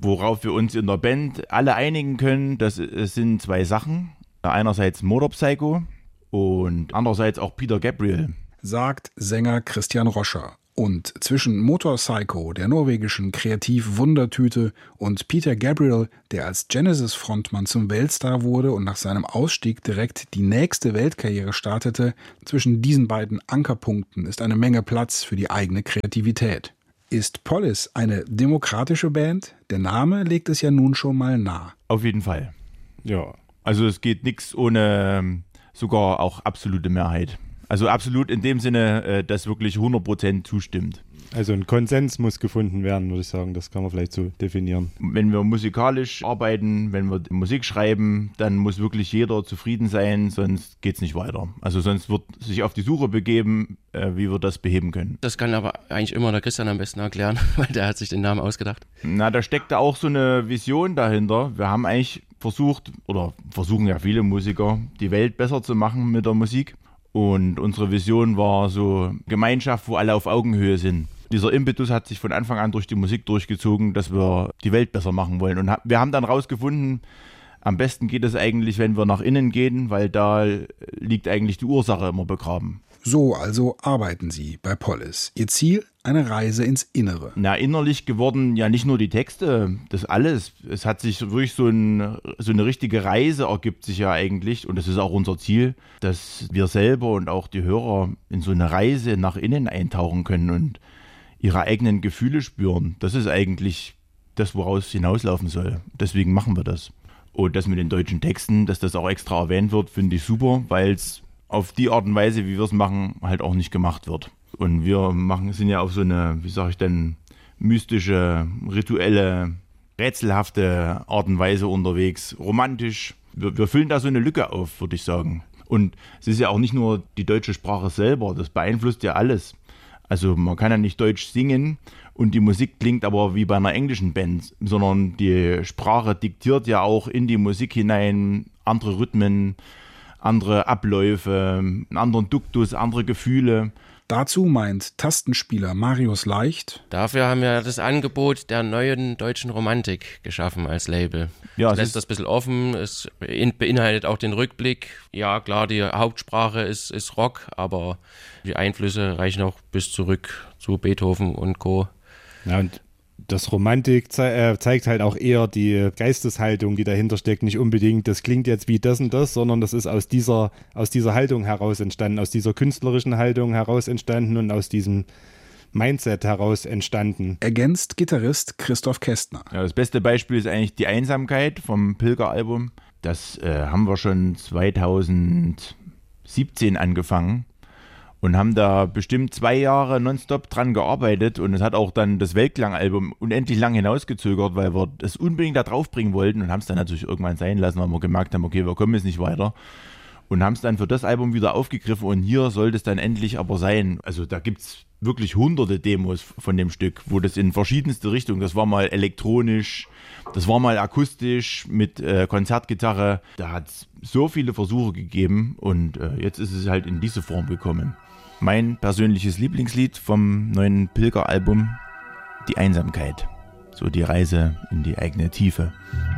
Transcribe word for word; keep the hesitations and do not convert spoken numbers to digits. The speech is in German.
worauf wir uns in der Band alle einigen können, das sind zwei Sachen. Einerseits Motorpsycho und andererseits auch Peter Gabriel. Sagt Sänger Christian Roscher. Und zwischen Motorpsycho, der norwegischen Kreativ-Wundertüte, und Peter Gabriel, der als Genesis-Frontmann zum Weltstar wurde und nach seinem Ausstieg direkt die nächste Weltkarriere startete, zwischen diesen beiden Ankerpunkten ist eine Menge Platz für die eigene Kreativität. Ist Polis eine demokratische Band? Der Name legt es ja nun schon mal nah. Auf jeden Fall. Ja. Also es geht nichts ohne sogar auch absolute Mehrheit. Also absolut in dem Sinne, dass wirklich hundert Prozent zustimmt. Also ein Konsens muss gefunden werden, würde ich sagen. Das kann man vielleicht so definieren. Wenn wir musikalisch arbeiten, wenn wir Musik schreiben, dann muss wirklich jeder zufrieden sein, sonst geht es nicht weiter. Also sonst wird sich auf die Suche begeben, wie wir das beheben können. Das kann aber eigentlich immer der Christian am besten erklären, weil der hat sich den Namen ausgedacht. Na, da steckt da auch so eine Vision dahinter. Wir haben eigentlich versucht, oder versuchen ja viele Musiker, die Welt besser zu machen mit der Musik. Und unsere Vision war so Gemeinschaft, wo alle auf Augenhöhe sind. Dieser Impetus hat sich von Anfang an durch die Musik durchgezogen, dass wir die Welt besser machen wollen. Und wir haben dann rausgefunden, am besten geht es eigentlich, wenn wir nach innen gehen, weil da liegt eigentlich die Ursache immer begraben. So also arbeiten Sie bei Polis. Ihr Ziel? Eine Reise ins Innere. Na, innerlich geworden ja nicht nur die Texte, das alles. Es hat sich wirklich so, ein, so eine richtige Reise ergibt sich ja eigentlich. Und das ist auch unser Ziel, dass wir selber und auch die Hörer in so eine Reise nach innen eintauchen können und ihre eigenen Gefühle spüren. Das ist eigentlich das, woraus es hinauslaufen soll. Deswegen machen wir das. Und das mit den deutschen Texten, dass das auch extra erwähnt wird, finde ich super, weil es auf die Art und Weise, wie wir es machen, halt auch nicht gemacht wird. Und wir machen, sind ja auf so eine, wie sage ich denn, mystische, rituelle, rätselhafte Art und Weise unterwegs, romantisch. Wir, wir füllen da so eine Lücke auf, würde ich sagen. Und es ist ja auch nicht nur die deutsche Sprache selber, das beeinflusst ja alles. Also man kann ja nicht Deutsch singen und die Musik klingt aber wie bei einer englischen Band, sondern die Sprache diktiert ja auch in die Musik hinein andere Rhythmen, andere Abläufe, einen anderen Duktus, andere Gefühle. Dazu meint Tastenspieler Marius Leicht: Dafür haben wir das Angebot der neuen deutschen Romantik geschaffen als Label. Ja, es lässt das ein bisschen offen, es beinhaltet auch den Rückblick. Ja klar, die Hauptsprache ist, ist Rock, aber die Einflüsse reichen auch bis zurück zu Beethoven und Co. Ja, und das Romantik ze- äh, zeigt halt auch eher die Geisteshaltung, die dahinter steckt. Nicht unbedingt, das klingt jetzt wie das und das, sondern das ist aus dieser, aus dieser Haltung heraus entstanden, aus dieser künstlerischen Haltung heraus entstanden und aus diesem Mindset heraus entstanden. Ergänzt Gitarrist Christoph Kästner. Ja, das beste Beispiel ist eigentlich die Einsamkeit vom Pilger-Album. Das äh, haben wir schon zweitausendsiebzehn angefangen. Und haben da bestimmt zwei Jahre nonstop dran gearbeitet und es hat auch dann das Weltklang-Album unendlich lang hinausgezögert, weil wir das unbedingt da drauf bringen wollten und haben es dann natürlich irgendwann sein lassen, weil wir gemerkt haben, okay, wir kommen jetzt nicht weiter und haben es dann für das Album wieder aufgegriffen und hier sollte es dann endlich aber sein. Also da gibt es wirklich hunderte Demos von dem Stück, wo das in verschiedenste Richtungen, das war mal elektronisch, das war mal akustisch mit äh, Konzertgitarre, da hat es so viele Versuche gegeben und äh, jetzt ist es halt in diese Form gekommen. Mein persönliches Lieblingslied vom neuen Pilger-Album, die Einsamkeit, so die Reise in die eigene Tiefe.